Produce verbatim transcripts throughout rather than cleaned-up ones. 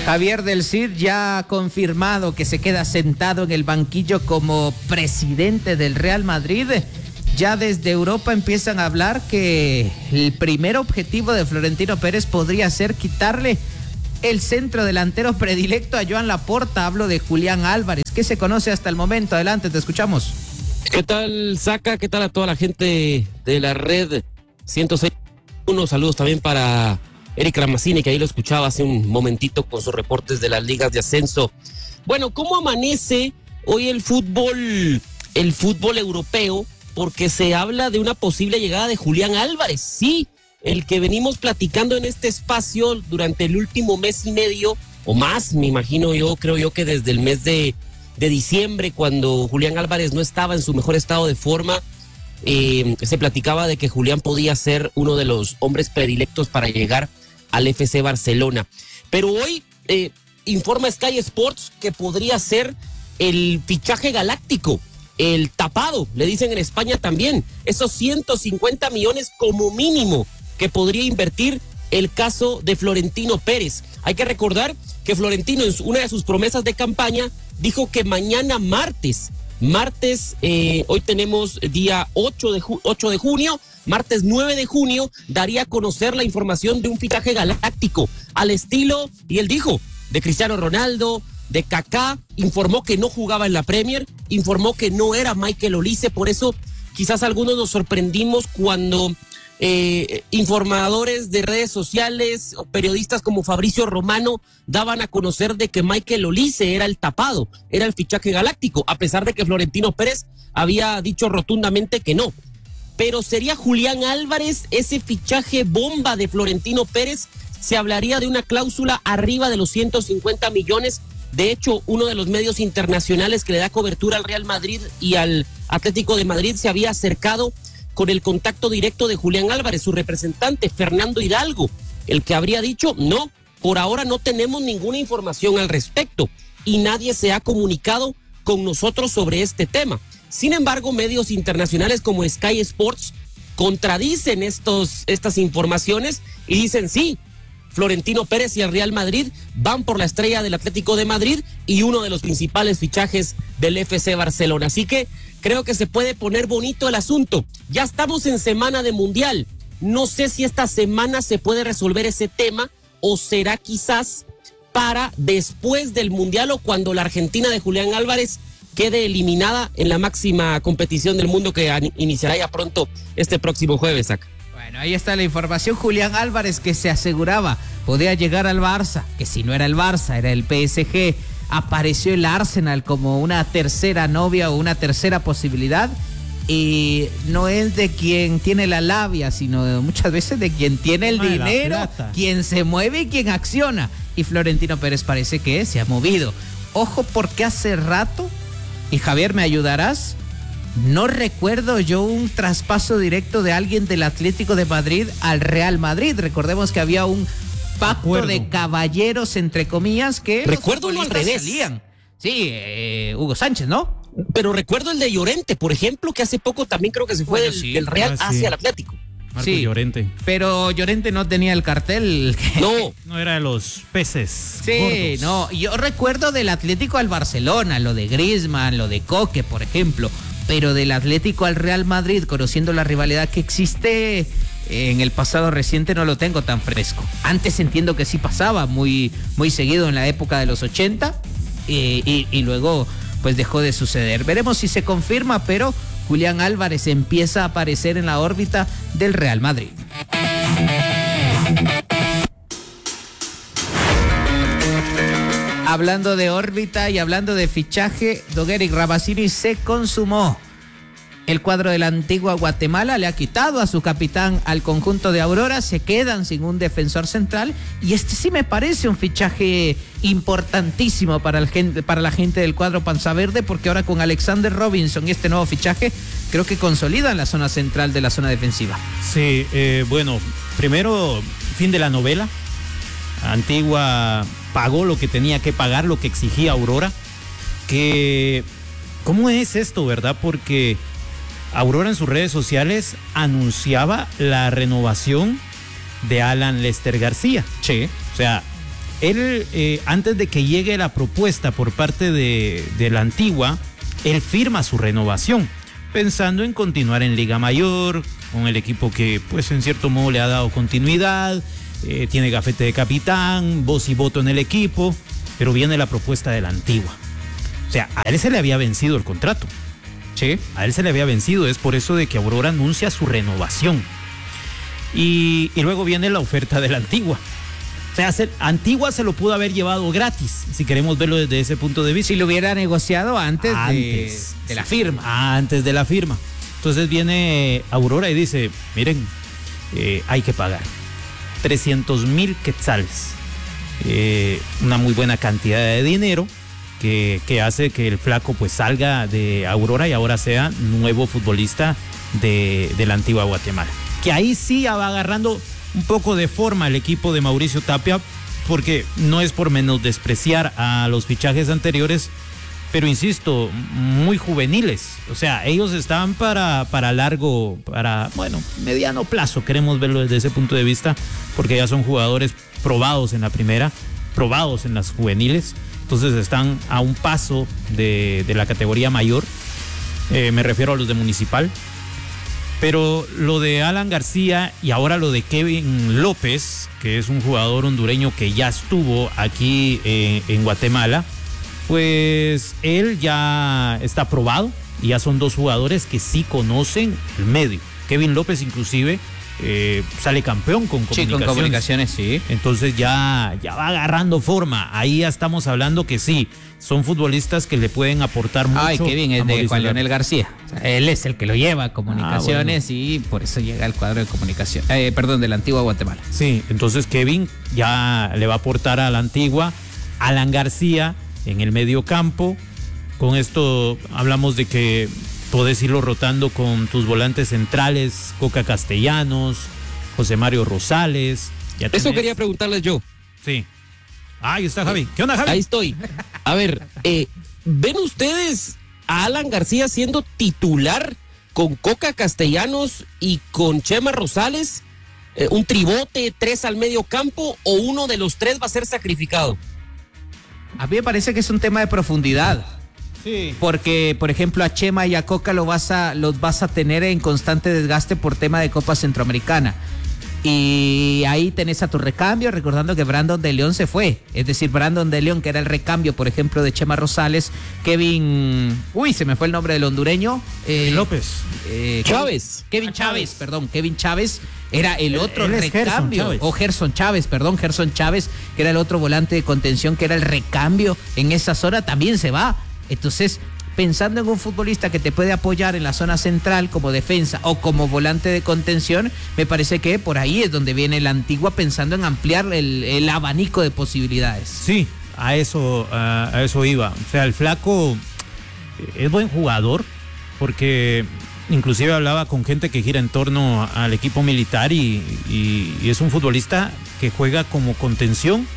Javier del Cid ya ha confirmado que se queda sentado en el banquillo como presidente del Real Madrid. Ya desde Europa empiezan a hablar que el primer objetivo de Florentino Pérez podría ser quitarle el centro delantero predilecto a Joan Laporta. Hablo de Julián Álvarez. ¿Qué se conoce hasta el momento? Adelante, te escuchamos. ¿Qué tal, Saca? ¿Qué tal a toda la gente de la red ciento seis punto uno? Saludos también para Eric Ramazzini, que ahí lo escuchaba hace un momentito con sus reportes de las ligas de ascenso. Bueno, ¿cómo amanece hoy el fútbol, el fútbol europeo? Porque se habla de una posible llegada de Julián Álvarez, sí, el que venimos platicando en este espacio durante el último mes y medio, o más, me imagino yo, creo yo que desde el mes de, de diciembre, cuando Julián Álvarez no estaba en su mejor estado de forma, eh, se platicaba de que Julián podía ser uno de los hombres predilectos para llegar al F C Barcelona. Pero hoy eh, informa Sky Sports que podría ser el fichaje galáctico, el tapado, le dicen en España también, esos ciento cincuenta millones como mínimo que podría invertir el caso de Florentino Pérez. Hay que recordar que Florentino en una de sus promesas de campaña dijo que mañana martes, martes, eh, hoy tenemos día ocho de, ju- ocho de junio, martes nueve de junio, daría a conocer la información de un fichaje galáctico al estilo, y él dijo, de Cristiano Ronaldo, de Kaká. Informó que no jugaba en la Premier, informó que no era Michael Olise. Por eso quizás algunos nos sorprendimos cuando eh, informadores de redes sociales o periodistas como Fabricio Romano daban a conocer de que Michael Olise era el tapado, era el fichaje galáctico, a pesar de que Florentino Pérez había dicho rotundamente que no. Pero ¿sería Julián Álvarez ese fichaje bomba de Florentino Pérez? Se hablaría de una cláusula arriba de los ciento cincuenta millones. De hecho, uno de los medios internacionales que le da cobertura al Real Madrid y al Atlético de Madrid se había acercado con el contacto directo de Julián Álvarez, su representante, Fernando Hidalgo, el que habría dicho, no, por ahora no tenemos ninguna información al respecto y nadie se ha comunicado con nosotros sobre este tema. Sin embargo, medios internacionales como Sky Sports contradicen estos, estas informaciones y dicen, sí, Florentino Pérez y el Real Madrid van por la estrella del Atlético de Madrid y uno de los principales fichajes del F C Barcelona. Así que creo que se puede poner bonito el asunto. Ya estamos en semana de Mundial. No sé si esta semana se puede resolver ese tema o será quizás para después del Mundial o cuando la Argentina de Julián Álvarez quede eliminada en la máxima competición del mundo que iniciará ya pronto este próximo jueves, Zach. Bueno, ahí está la información. Julián Álvarez, que se aseguraba podía llegar al Barça, que si no era el Barça, era el P S G. Apareció el Arsenal como una tercera novia o una tercera posibilidad. Y no es de quien tiene la labia, sino de muchas veces de quien tiene el dinero, quien se mueve y quien acciona. Y Florentino Pérez parece que se ha movido. Ojo, porque hace rato, y Javier, ¿me ayudarás? No recuerdo yo un traspaso directo de alguien del Atlético de Madrid al Real Madrid. Recordemos que había un pacto Acuerdo. de caballeros, entre comillas, que recuerdo lo al revés. Salían. Sí, eh, Hugo Sánchez, ¿no? Pero recuerdo el de Llorente, por ejemplo, que hace poco también creo que se fue bueno, del, sí. del Real ah, hacia sí. el Atlético. Marco sí, Llorente. Pero Llorente no tenía el cartel. No, no era de los peces. Sí, gordos. no. Yo recuerdo del Atlético al Barcelona, lo de Griezmann, lo de Coque, por ejemplo. Pero del Atlético al Real Madrid, conociendo la rivalidad que existe en el pasado reciente, no lo tengo tan fresco. Antes entiendo que sí pasaba muy, muy seguido en la época de los ochenta y, y, y luego pues dejó de suceder. Veremos si se confirma, pero Julián Álvarez empieza a aparecer en la órbita del Real Madrid. Hablando de órbita y hablando de fichaje, don Eric Ramazzini, se consumó. El cuadro de la Antigua Guatemala le ha quitado a su capitán al conjunto de Aurora, se quedan sin un defensor central y este sí me parece un fichaje importantísimo para, el gente, para la gente del cuadro Panza Verde, porque ahora con Alexander Robinson y este nuevo fichaje creo que consolidan la zona central de la zona defensiva. Sí, eh, bueno, primero, fin de la novela. Antigua pagó lo que tenía que pagar, lo que exigía Aurora. Que, ¿cómo es esto, verdad? Porque Aurora en sus redes sociales anunciaba la renovación de Alan Lester García. Sí. O sea, él, eh, antes de que llegue la propuesta por parte de, de la Antigua, él firma su renovación, pensando en continuar en Liga Mayor, con el equipo que, pues, en cierto modo le ha dado continuidad, eh, tiene gafete de capitán, voz y voto en el equipo, pero viene la propuesta de la Antigua. O sea, a él se le había vencido el contrato. Sí. A él se le había vencido, es por eso de que Aurora anuncia su renovación. Y, y luego viene la oferta de la Antigua. O sea, se, Antigua se lo pudo haber llevado gratis, si queremos verlo desde ese punto de vista. Si lo hubiera negociado antes, Antes. de, de la firma. Antes de la firma. Entonces viene Aurora y dice, miren, eh, hay que pagar trescientos mil quetzales. Eh, una muy buena cantidad de dinero que, que hace que el flaco pues salga de Aurora y ahora sea nuevo futbolista de, de la Antigua Guatemala. Que ahí sí ya va agarrando un poco de forma el equipo de Mauricio Tapia, porque no es por menos despreciar a los fichajes anteriores, pero insisto, muy juveniles. O sea, ellos estaban para, para largo, para, bueno, mediano plazo, queremos verlo desde ese punto de vista, porque ya son jugadores probados en la primera, probados en las juveniles, entonces están a un paso de, de la categoría mayor, eh, me refiero a los de Municipal. Pero lo de Alan García y ahora lo de Kevin López, que es un jugador hondureño que ya estuvo aquí eh, en Guatemala, pues él ya está probado y ya son dos jugadores que sí conocen el medio. Kevin López inclusive eh, sale campeón con Comunicaciones. Sí, con Comunicaciones, sí. Entonces ya, ya va agarrando forma. Ahí ya estamos hablando que sí, son futbolistas que le pueden aportar mucho. Ay, Kevin es de Juan Leonel García. O sea, él es el que lo lleva a Comunicaciones, ah, bueno. Y por eso llega al cuadro de Comunicación, eh, perdón, de la Antigua Guatemala. Sí, entonces Kevin ya le va a aportar a la Antigua. Alan García en el medio campo. Con esto hablamos de que podés irlo rotando con tus volantes centrales, Coca Castellanos, José Mario Rosales. Ya tenés... Eso quería preguntarles yo. Sí. Ahí está Javi. ¿Qué onda, Javi? Ahí estoy. A ver, eh, ¿ven ustedes a Alan García siendo titular con Coca Castellanos y con Chema Rosales? Eh, ¿Un tribote, tres al medio campo o uno de los tres va a ser sacrificado? A mí me parece que es un tema de profundidad. Sí. Porque, por ejemplo, a Chema y a Coca lo vas a, los vas a tener en constante desgaste por tema de Copa Centroamericana. Y ahí tenés a tu recambio, recordando que Brandon de León se fue. Es decir, Brandon de León, que era el recambio, por ejemplo, de Chema Rosales. Kevin... Uy, se me fue el nombre del hondureño. Eh, López. Eh, Chávez. Kevin Chávez, perdón. Kevin Chávez era el otro él, él recambio. O Gerson Chávez, perdón. Gerson Chávez, que era el otro volante de contención, que era el recambio en esa zona, también se va. Entonces, pensando en un futbolista que te puede apoyar en la zona central como defensa o como volante de contención, me parece que por ahí es donde viene la Antigua pensando en ampliar el, el abanico de posibilidades. Sí, a eso, a, a eso iba. O sea, el flaco es buen jugador, porque inclusive hablaba con gente que gira en torno al equipo militar y, y, y es un futbolista que juega como contención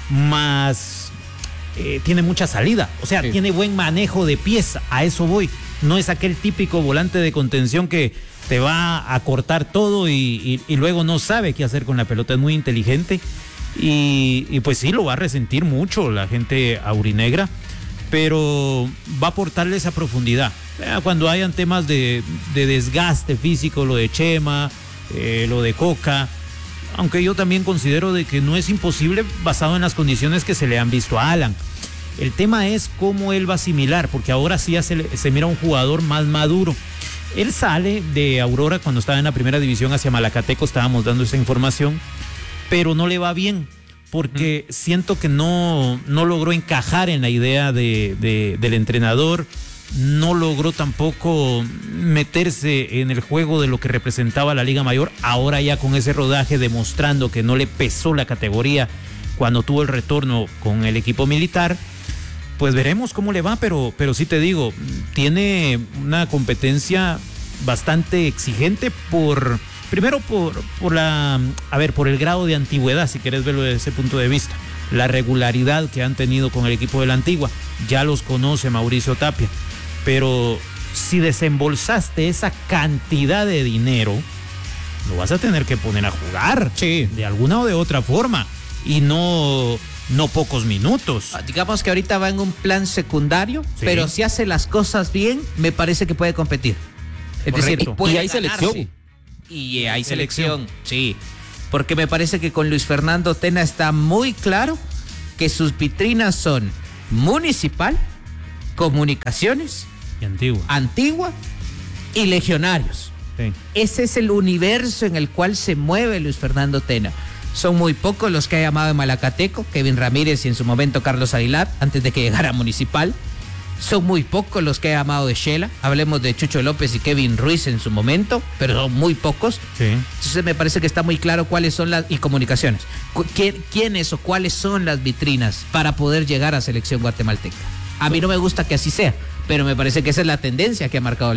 más... Eh, tiene mucha salida, o sea, sí. Tiene buen manejo de pies, a eso voy. No es aquel típico volante de contención que te va a cortar todo y, y, y luego no sabe qué hacer con la pelota, es muy inteligente y, y pues sí, lo va a resentir mucho la gente aurinegra, pero va a aportarle esa profundidad. Cuando hayan temas de, de desgaste físico, lo de Chema, eh, lo de Coca, aunque yo también considero de que no es imposible basado en las condiciones que se le han visto a Alan. El tema es cómo él va a asimilar, porque ahora sí ya se, se mira un jugador más maduro. Él sale de Aurora cuando estaba en la primera división hacia Malacateco, estábamos dando esa información, pero no le va bien, porque mm. siento que no, no logró encajar en la idea de, de, del entrenador, no logró tampoco meterse en el juego de lo que representaba la Liga Mayor, ahora ya con ese rodaje demostrando que no le pesó la categoría cuando tuvo el retorno con el equipo militar, pues veremos cómo le va, pero, pero sí te digo, tiene una competencia bastante exigente por, primero por, por la, a ver, por el grado de antigüedad, si querés verlo desde ese punto de vista, la regularidad que han tenido con el equipo de la Antigua, ya los conoce Mauricio Tapia. Pero si desembolsaste esa cantidad de dinero, lo vas a tener que poner a jugar. Sí. De alguna o de otra forma. y no, no pocos minutos. Digamos que ahorita va en un plan secundario, sí. pero si hace las cosas bien, me parece que puede competir. Es Correcto. decir, puede y hay ganarse. selección. Y hay selección, sí. Porque me parece que con Luis Fernando Tena está muy claro que sus vitrinas son Municipal, Comunicaciones, Y Antigua. Antigua y Legionarios. Sí. Ese es el universo en el cual se mueve Luis Fernando Tena. Son muy pocos los que ha llamado en Malacateco, Kevin Ramírez y en su momento Carlos Aguilar, antes de que llegara a Municipal. Son muy pocos los que ha llamado de Shela. Hablemos de Chucho López y Kevin Ruiz en su momento, pero son muy pocos. Sí. Entonces me parece que está muy claro cuáles son las... Y Comunicaciones. ¿Quién, ¿Quiénes o cuáles son las vitrinas para poder llegar a selección guatemalteca? A mí no me gusta que así sea, pero me parece que esa es la tendencia que ha marcado